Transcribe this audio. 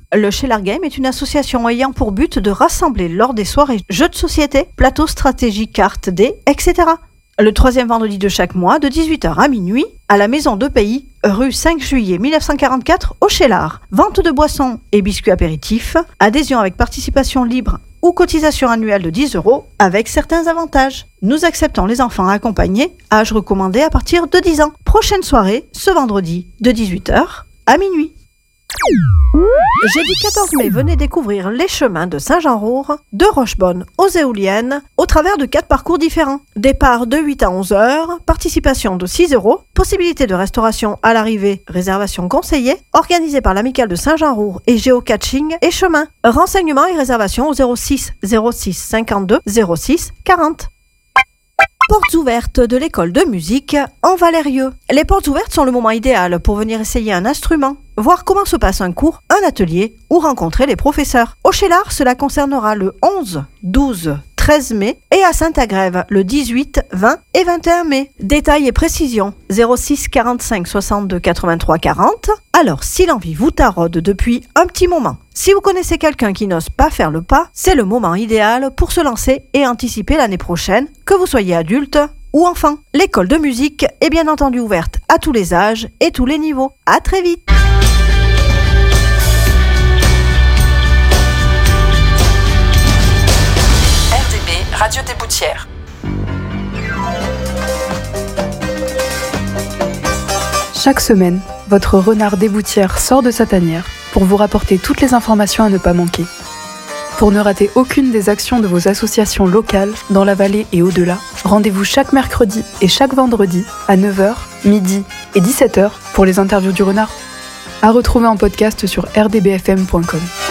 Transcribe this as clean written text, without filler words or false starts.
Le Chelar Game est une association ayant pour but de rassembler lors des soirées jeux de société, plateaux stratégiques, cartes, dés, etc. Le 3e vendredi de chaque mois, de 18h à minuit, à la Maison de Pays, rue 5 juillet 1944, au Chelar. Vente de boissons et biscuits apéritifs, adhésion avec participation libre ou cotisation annuelle de 10 € avec certains avantages. Nous acceptons les enfants accompagnés, âge recommandé à partir de 10 ans. Prochaine soirée, ce vendredi, de 18h à minuit. Jeudi 14 mai, venez découvrir les chemins de Saint-Jean-Roure, de Rochebonne aux Éoliennes, au travers de 4 parcours différents. Départ de 8 à 11 heures, participation de 6 €, possibilité de restauration à l'arrivée, réservation conseillée, organisée par l'Amicale de Saint-Jean-Roure et Géocaching et Chemin. Renseignements et réservations au 06 06 52 06 40. Portes ouvertes de l'école de musique en Valérieux. Les portes ouvertes sont le moment idéal pour venir essayer un instrument, voir comment se passe un cours, un atelier ou rencontrer les professeurs. Au Chelar, cela concernera le 11, 12, 13 mai et à Saint-Agrève le 18, 20 et 21 mai. Détails et précisions 06 45 62 83 40. Alors, si l'envie vous taraude depuis un petit moment, si vous connaissez quelqu'un qui n'ose pas faire le pas, c'est le moment idéal pour se lancer et anticiper l'année prochaine, que vous soyez adulte ou enfant. L'école de musique est bien entendu ouverte à tous les âges et tous les niveaux. À très vite. Radio des Boutières. Chaque semaine, votre renard des Boutières sort de sa tanière pour vous rapporter toutes les informations à ne pas manquer. Pour ne rater aucune des actions de vos associations locales dans la vallée et au-delà, rendez-vous chaque mercredi et chaque vendredi à 9h, midi et 17h pour les interviews du renard. À retrouver en podcast sur rdbfm.com.